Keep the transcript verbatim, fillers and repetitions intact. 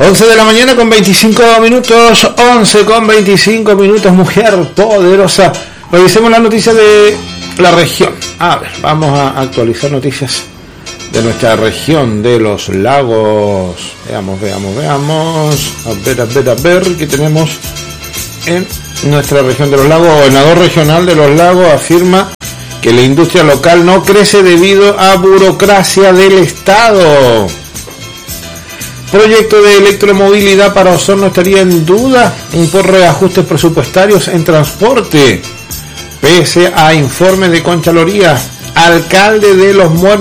once de la mañana con veinticinco minutos, once con veinticinco minutos, mujer poderosa. Revisemos las noticias de la región. A ver, vamos a actualizar noticias de nuestra región de los lagos. Veamos, veamos, veamos. A ver, a ver, a ver, ¿qué tenemos en nuestra región de los lagos? El gobernador regional de los lagos afirma que la industria local no crece debido a burocracia del Estado. Proyecto de electromovilidad para Osorno estaría en duda por reajustes presupuestarios en transporte. Pese a informe de Contraloría, alcalde de Los Muertos